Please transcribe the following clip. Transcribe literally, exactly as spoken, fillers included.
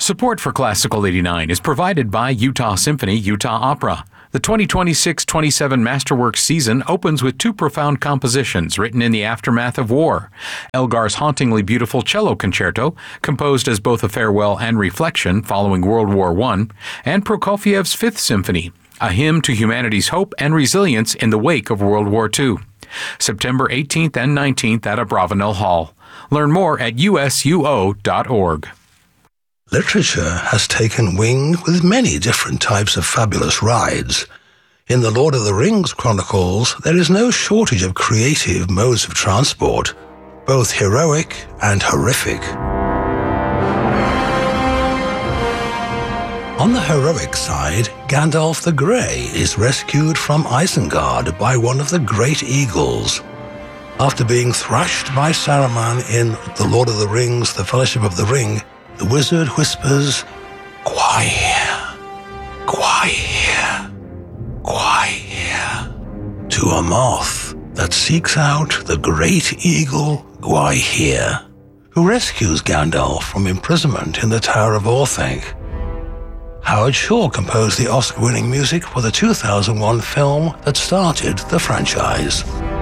Support for Classical eighty-nine is provided by Utah Symphony Utah Opera. The twenty twenty-six twenty-seven Masterworks season opens with two profound compositions written in the aftermath of war. Elgar's hauntingly beautiful cello concerto, composed as both a farewell and reflection following World War One, and Prokofiev's Fifth Symphony, a hymn to humanity's hope and resilience in the wake of World War Two. September eighteenth and nineteenth at Abravanel Hall. Learn more at U S U O dot org. Literature has taken wing with many different types of fabulous rides. In the Lord of the Rings chronicles, there is no shortage of creative modes of transport, both heroic and horrific. On the heroic side, Gandalf the Grey is rescued from Isengard by one of the Great Eagles. After being thrashed by Saruman in The Lord of the Rings, The Fellowship of the Ring, the wizard whispers, "Quiet, quiet, quiet," to a moth that seeks out the great eagle Gwaihir, who rescues Gandalf from imprisonment in the Tower of Orthanc. Howard Shore composed the Oscar-winning music for the two thousand one film that started the franchise.